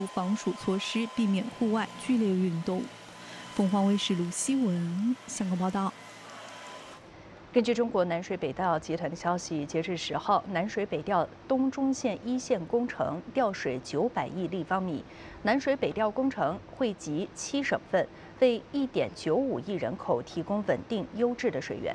防暑措施，避免户外剧烈运动。凤凰卫视卢希文香港报道。 根据中国南水北调集团的消息，截至10号，南水北调东中线一线工程调水900亿立方米，南水北调工程惠及7省份，为1.95亿人口提供稳定优质的水源。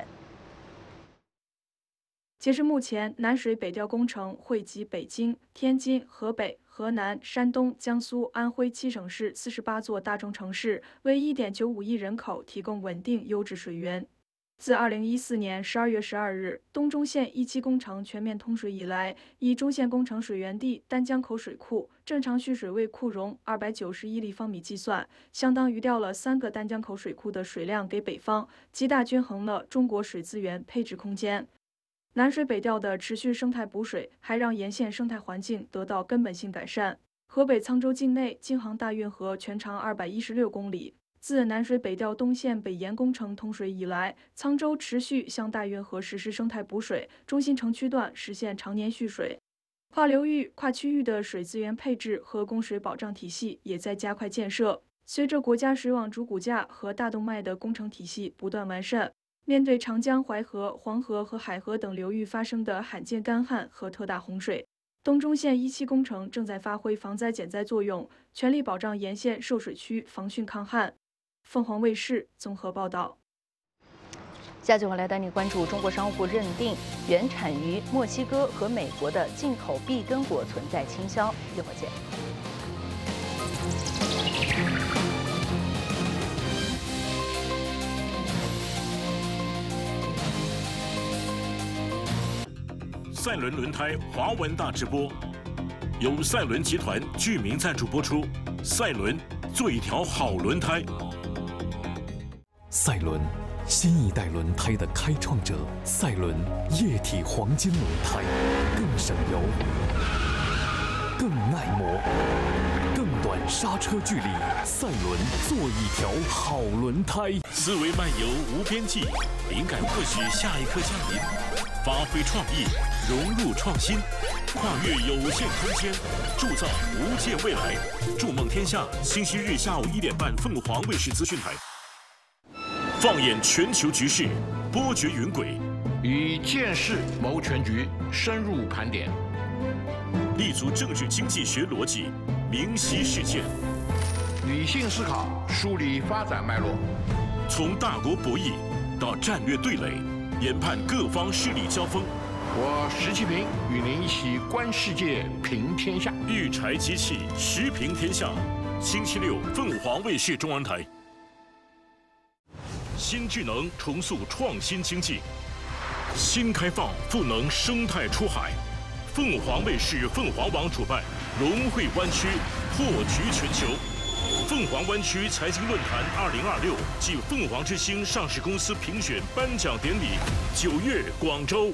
截至目前，南水北调工程惠及北京、天津、河北、河南、山东、江苏、安徽7省市48座大中城市，为1.95亿人口提供稳定优质水源。自2014年12月12日东中线1期工程全面通水以来，以中线工程水源地丹江口水库正常蓄水位库容291立方米计算，相当于调了3个丹江口水库的水量给北方，极大均衡了中国水资源配置空间。南水北调的持续生态补水，还让沿线生态环境得到根本性改善。河北沧州境内京杭大运河全长216公里。自南水北调东线北延工程通水以来，沧州持续向大运河实施生态补水，中心城区段实现常年蓄水。跨流域、跨区域的水资源配置和供水保障体系也在加快建设。随着国家水网主骨架和大动脉的工程体系不断完善，面对长江、淮河、黄河和海河等流域发生的罕见干旱和特大洪水，东中线1期工程正在发挥防灾减灾作用，全力保障沿线受水区防汛抗旱。凤凰卫视综合报道。 下集我来带你关注中国商务部认定原产于墨西哥和美国的进口碧根果存在倾销。一会儿见。 赛伦轮胎华文大直播，由赛伦集团居民赞助播出。赛伦做一条好轮胎。 赛伦，新一代轮胎的开创者。赛伦液体黄金轮胎，更省油，更耐磨，更短刹车距离。赛伦做一条好轮胎。 思维漫游无边际，灵感或许下一刻降临。发挥创意，融入创新，跨越有限空间，铸造无界未来。筑梦天下，星期日下午1点半，凤凰卫视资讯台。放眼全球局势，波谲云轨， 以见识谋全局，深入盘点， 立足政治经济学逻辑，明晰事件， 理性思考，梳理发展脉络， 从大国博弈到战略对垒，研判各方势力交锋。 我石其平与您一起观世界，评天下。 育才机器，时评天下。星期六，凤凰卫视中文台。新智能重塑创新经济，新开放赋能生态出海。凤凰卫视凤凰网主办融汇湾区，破局全球。凤凰湾区财经论坛2026暨凤凰之星上市公司评选颁奖典礼9月广州。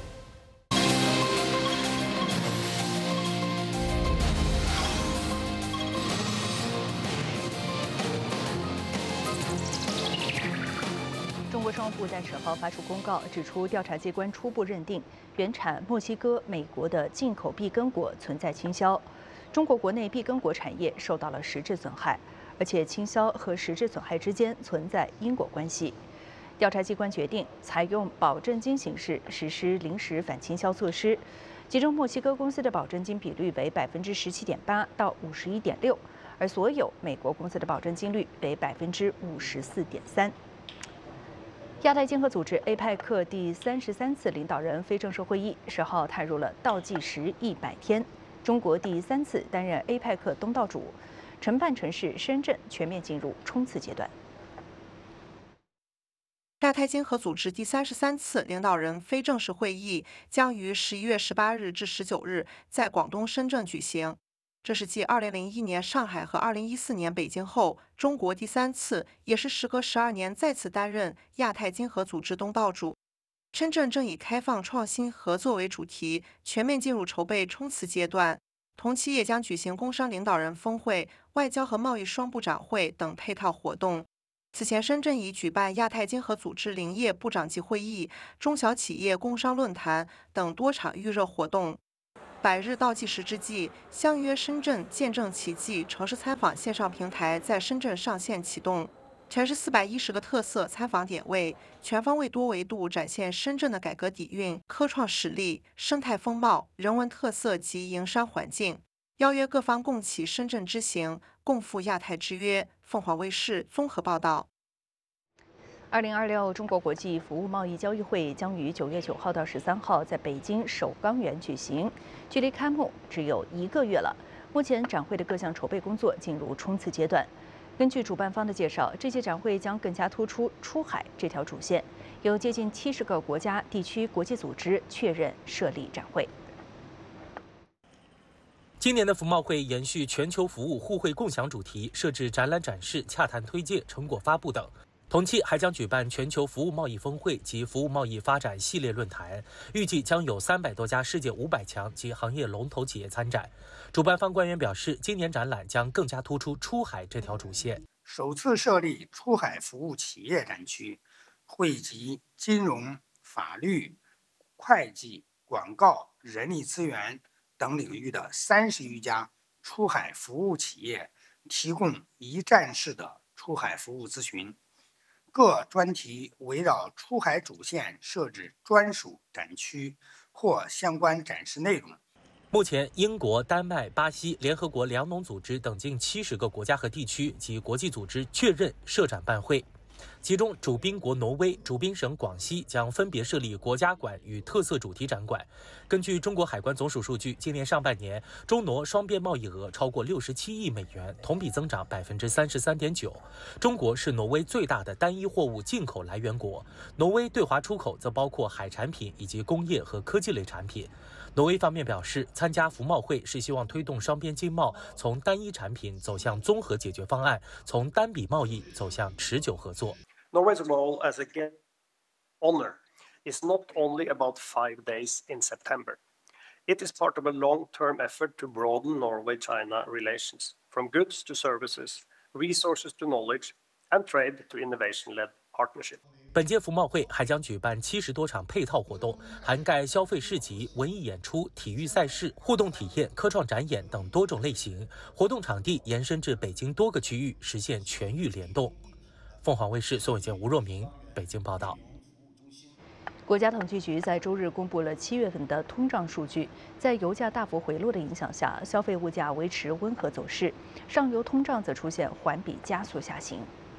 中国商务部在10号发出公告，指出调查机关初步认定原产墨西哥、美国的进口碧根果存在倾销，中国国内碧根果产业受到了实质损害，而且倾销和实质损害之间存在因果关系。调查机关决定采用保证金形式实施临时反倾销措施，其中墨西哥公司的保证金比率为17.8%到51.6%，而所有美国公司的保证金率为54.3%。亚太经合组织 APEC 第33次领导人非正式会议10号踏入了倒计时100天，中国第3次担任 APEC 东道主，承办城市深圳全面进入冲刺阶段。 亚太经合组织第33次领导人非正式会议将于11月18日至19日在广东深圳举行。这是继2001年上海和2014年北京后，中国第3次，也是时隔12年再次担任亚太经合组织东道主。深圳正以开放、创新、合作为主题，全面进入筹备冲刺阶段。同期也将举行工商领导人峰会、外交和贸易双部长会等配套活动。此前，深圳已举办亚太经合组织林业部长级会议、中小企业工商论坛等多场预热活动。 100日倒计时之际，相约深圳见证奇迹城市参访线上平台在深圳上线启动。全市410个特色参访点位，全方位多维度展现深圳的改革底蕴、科创实力、生态风貌、人文特色及营商环境，邀约各方共启深圳之行，共赴亚太之约。凤凰卫视综合报道。 2026中国国际服务贸易交易会将于9月9号到13号在北京首钢园举行，距离开幕只有1个月了。目前展会的各项筹备工作进入冲刺阶段。根据主办方的介绍，这届展会将更加突出出海这条主线，有接近70个国家、地区、国际组织确认设立展会。 今年的服贸会延续全球服务互惠共享主题，设置展览展示、洽谈推介、成果发布等。同期还将举办全球服务贸易峰会及服务贸易发展系列论坛，预计将有300多家世界500强及行业龙头企业参展。主办方官员表示，今年展览将更加突出出海这条主线， 首次设立出海服务企业展区，汇集金融、法律、会计、广告、人力资源等领域的30余家出海服务企业，提供一站式的出海服务咨询。各专题围绕出海主线设置专属展区或相关展示内容。 目前，英国、丹麦、巴西、联合国粮农组织等近70个国家和地区及国际组织确认设展办会。其中，主宾国挪威、主宾省广西将分别设立国家馆与特色主题展馆。根据中国海关总署数据，今年上半年中挪双边贸易额超过67亿美元，同比增长33.9%。中国是挪威最大的单一货物进口来源国，挪威对华出口则包括海产品以及工业和科技类产品。挪威方面表示，参加服贸会是希望推动双边经贸从单一产品走向综合解决方案，从单笔贸易走向持久合作。 Norway's role as a guest honor is not only about 5 days in September. It is part of a long-term effort to broaden Norway-China relations, from goods to services, resources to knowledge, and trade to innovation-led partnership. 本届服贸会还将举办70多场配套活动，涵盖消费市集、文艺演出、体育赛事、互动体验、科创展演等多种类型。活动场地延伸至北京多个区域，实现全域联动。凤凰卫视宋伟健、吴若明北京报道。 国家统计局在周日公布了7月份的通胀数据，在油价大幅回落的影响下，消费物价维持温和走势，上游通胀则出现环比加速下行。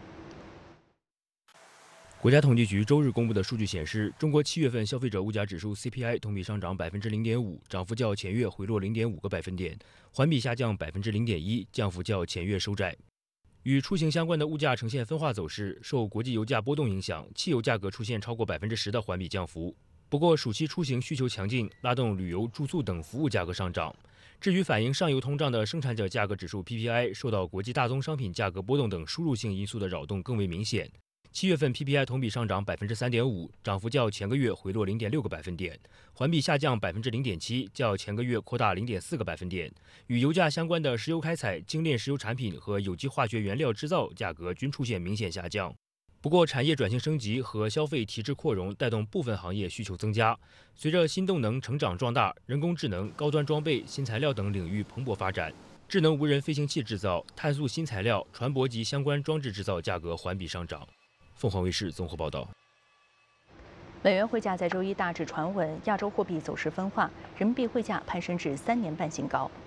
国家统计局周日公布的数据显示，中国7月份消费者物价指数 CPI 同比上涨0.5%，涨幅较前月回落0.5个百分点，环比下降0.1%，降幅较前月收窄。与出行相关的物价呈现分化走势，受国际油价波动影响，汽油价格出现超过10%的环比降幅。不过，暑期出行需求强劲，拉动旅游、住宿等服务价格上涨。至于反映上游通胀的生产者价格指数 PPI， 受到国际大宗商品价格波动等输入性因素的扰动更为明显。7月份 PPI 同比上涨3.5%，涨幅较前个月回落0.6个百分点，环比下降0.7%，较前个月扩大0.4个百分点。与油价相关的石油开采、精炼石油产品和有机化学原料制造价格均出现明显下降。不过，产业转型升级和消费提质扩容带动部分行业需求增加。随着新动能成长壮大，人工智能、高端装备、新材料等领域蓬勃发展，智能无人飞行器制造、碳素新材料、船舶及相关装置制造价格环比上涨。凤凰卫视综合报道。 美元汇价在周一大致传稳，亚洲货币走势分化，人民币汇价攀升至3年半新高。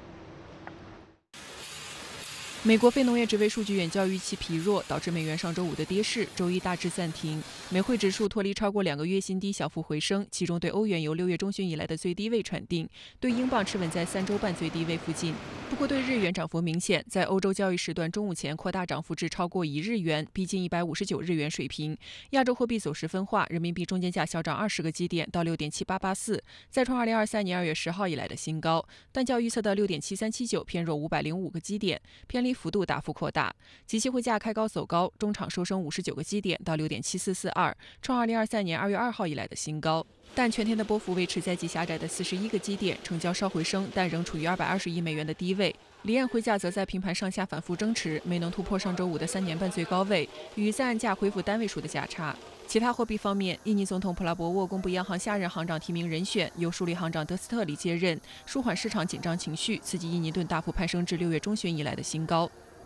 美国非农业职位数据远较预期疲弱，导致美元上周五的跌势，周一大致暂停。美汇指数脱离超过2个月新低，小幅回升，其中对欧元由6月中旬以来的最低位喘定，对英镑持稳在3周半最低位附近。不过对日元涨幅明显，在欧洲交易时段中午前扩大涨幅至超过1日元，逼近159日元水平。亚洲货币走势分化，人民币中间价小涨20个基点到6.7884，再创2023年2月10号以来的新高，但较预测的6.7379偏弱505个基点，偏离幅度大幅扩大。即期汇价开高走高，中场收升59个基点到6.7442，创2023年2月2号以来的新高。但全天的波幅维持在极狭窄的41个基点，成交稍回升，但仍处于220亿美元的低位。离岸汇价则在平盘上下反复争持，没能突破上周五的3年半最高位，与在岸价恢复单位数的价差。 其他货币方面，印尼总统普拉博沃公布央行下任行长提名人选，由助理行长德斯特里接任，舒缓市场紧张情绪，刺激印尼盾大幅攀升至6月中旬以来的新高。